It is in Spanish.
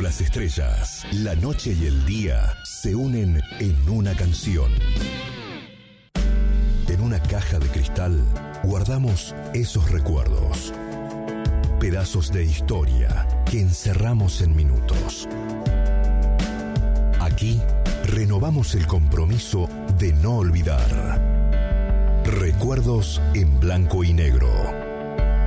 las estrellas, la noche y el día se unen en una canción. En una caja de cristal guardamos esos recuerdos. Pedazos de historia que encerramos en minutos. Aquí renovamos el compromiso de no olvidar. Recuerdos en blanco y negro.